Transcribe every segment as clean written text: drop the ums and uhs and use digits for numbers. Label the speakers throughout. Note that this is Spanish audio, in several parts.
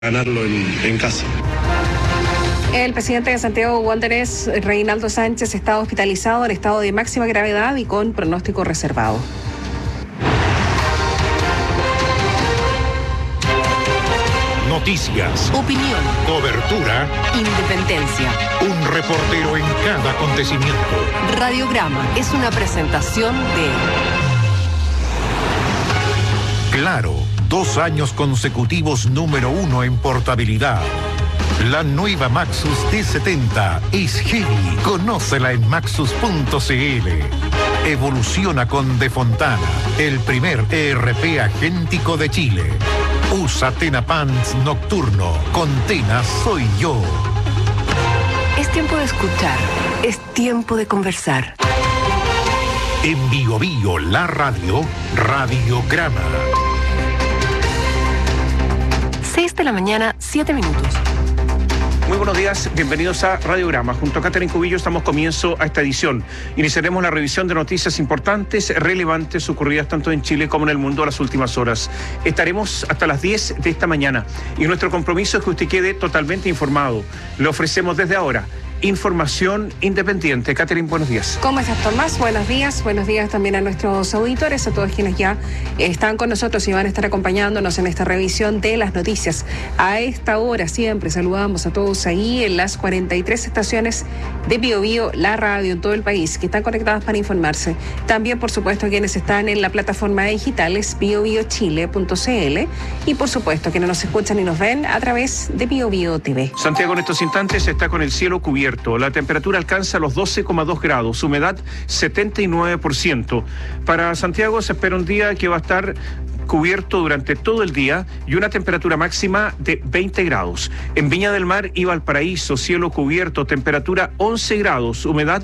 Speaker 1: ganarlo en casa.
Speaker 2: El presidente de Santiago Wanderers, Reinaldo Sánchez, está hospitalizado en estado de máxima gravedad y con pronóstico reservado.
Speaker 3: Noticias,
Speaker 4: opinión,
Speaker 3: cobertura,
Speaker 4: independencia.
Speaker 3: Un reportero en cada acontecimiento.
Speaker 4: Radiograma es una presentación de
Speaker 3: Claro, 2 años consecutivos número 1 en portabilidad. La nueva Maxus T70 es heavy. Conócela en maxus.cl. Evoluciona con De Fontana, el primer ERP agéntico de Chile. Usa Tena Pants Nocturno. Con Tena soy yo.
Speaker 4: Es tiempo de escuchar. Es tiempo de conversar.
Speaker 3: En Bio Bio, la radio, Radiograma.
Speaker 4: 6 de la mañana, 7 minutos.
Speaker 5: Muy buenos días, bienvenidos a Radiograma. Junto a Catherine Cubillo estamos comienzo a esta edición. Iniciaremos la revisión de noticias importantes, relevantes, ocurridas tanto en Chile como en el mundo a las últimas horas. Estaremos hasta las 10 de esta mañana y nuestro compromiso es que usted quede totalmente informado. Le ofrecemos desde ahora información independiente. Catherine, buenos días.
Speaker 2: ¿Cómo estás, Tomás? Buenos días también a nuestros auditores, a todos quienes ya están con nosotros y van a estar acompañándonos en esta revisión de las noticias. A esta hora siempre saludamos a todos ahí en las 43 estaciones de Bio Bio, la radio en todo el país, que están conectadas para informarse. También, por supuesto, quienes están en la plataforma digital es biobiochile.cl y, por supuesto, quienes nos escuchan y nos ven a través de Bio Bio TV.
Speaker 5: Santiago en estos instantes está con el cielo cubierto. La temperatura alcanza los 12,2 grados, humedad 79%. Para Santiago se espera un día que va a estar cubierto durante todo el día y una temperatura máxima de 20 grados. En Viña del Mar y Valparaíso, cielo cubierto, temperatura 11 grados, humedad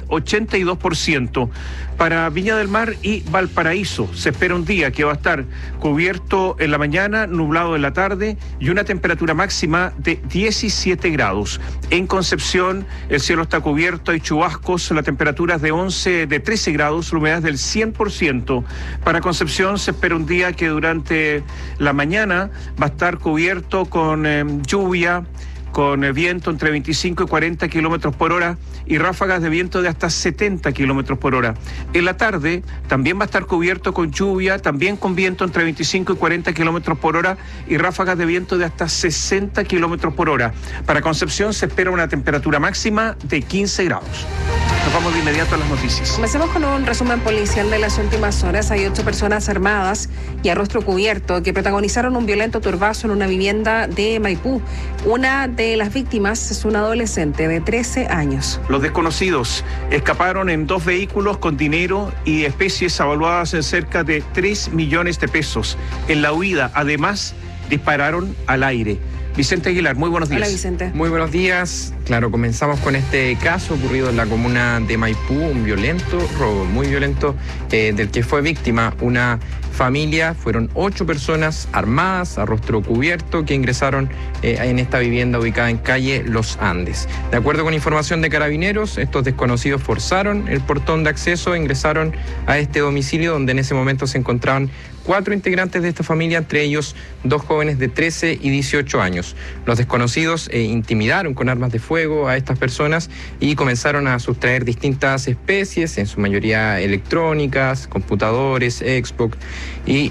Speaker 5: 82%. Para Viña del Mar y Valparaíso se espera un día que va a estar cubierto en la mañana, nublado en la tarde y una temperatura máxima de 17 grados. En Concepción el cielo está cubierto, hay chubascos, la temperatura es de 13 grados, la humedad es del 100%. Para Concepción se espera un día que durante la mañana va a estar cubierto con lluvia, con viento entre 25 y 40 kilómetros por hora y ráfagas de viento de hasta 70 kilómetros por hora. En la tarde también va a estar cubierto con lluvia, también con viento entre 25 y 40 kilómetros por hora y ráfagas de viento de hasta 60 kilómetros por hora. Para Concepción se espera una temperatura máxima de 15 grados. Nos vamos de inmediato a las noticias.
Speaker 2: Comencemos con un resumen policial de las últimas horas. Hay 8 personas armadas y a rostro cubierto que protagonizaron un violento turbazo en una vivienda de Maipú. Una de las víctimas es una adolescente de 13 años.
Speaker 5: Los desconocidos escaparon en 2 vehículos con dinero y especies avaluadas en cerca de 3 millones de pesos. En la huida, además, dispararon al aire. Vicente Aguilar, muy buenos días.
Speaker 2: Hola, Vicente.
Speaker 6: Muy buenos días. Claro, comenzamos con este caso ocurrido en la comuna de Maipú, un violento robo, muy violento, del que fue víctima una familia. Fueron 8 personas armadas, a rostro cubierto, que ingresaron en esta vivienda ubicada en calle Los Andes. De acuerdo con información de Carabineros, estos desconocidos forzaron el portón de acceso e ingresaron a este domicilio donde en ese momento se encontraban 4 integrantes de esta familia, entre ellos 2 jóvenes de 13 y 18 años. Los desconocidos intimidaron con armas de fuego a estas personas y comenzaron a sustraer distintas especies, en su mayoría electrónicas, computadores, Xbox y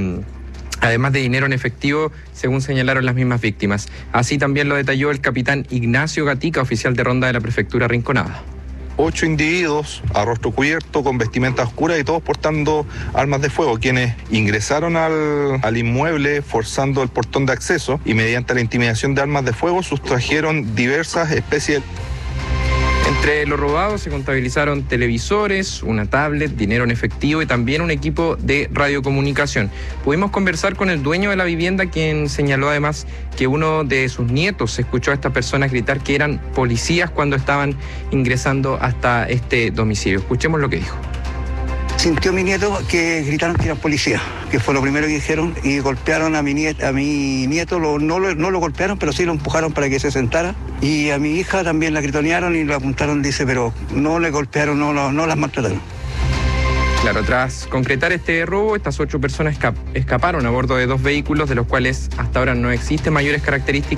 Speaker 6: además de dinero en efectivo, según señalaron las mismas víctimas. Así también lo detalló el capitán Ignacio Gatica, oficial de ronda de la prefectura Rinconada.
Speaker 7: 8 individuos a rostro cubierto con vestimenta oscura y todos portando armas de fuego, quienes ingresaron al inmueble forzando el portón de acceso y mediante la intimidación de armas de fuego sustrajeron diversas especies.
Speaker 6: Entre los robados se contabilizaron televisores, una tablet, dinero en efectivo y también un equipo de radiocomunicación. Pudimos conversar con el dueño de la vivienda, quien señaló además que uno de sus nietos escuchó a estas personas gritar que eran policías cuando estaban ingresando hasta este domicilio. Escuchemos lo que dijo.
Speaker 8: Sintió mi nieto que gritaron que eran policías, que fue lo primero que dijeron, y golpearon a mi nieto, no lo golpearon, pero sí lo empujaron para que se sentara, y a mi hija también la gritonearon y la apuntaron, dice, pero no le golpearon, no las maltrataron.
Speaker 6: Claro, tras concretar este robo, estas 8 personas escaparon a bordo de 2 vehículos, de los cuales hasta ahora no existen mayores características